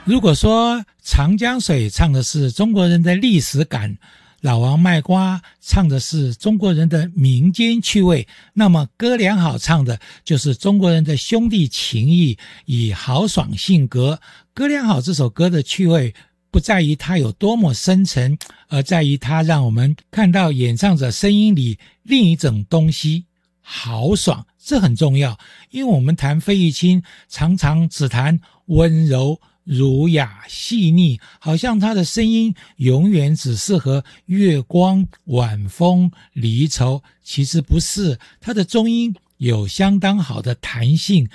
如果说长江水唱的是中国人的历史感，老王卖瓜唱的是中国人的民间趣味，那么哥俩好唱的就是中国人的兄弟情谊与豪爽性格。哥俩好这首歌的趣味不在于它有多么深沉，而在于它让我们看到演唱者声音里另一种东西，豪爽。这很重要，因为我们弹费玉清常常只弹温柔儒雅细腻，好像他的声音永远只适合月光晚风离愁，其实不是，他的中音有相当好的弹性，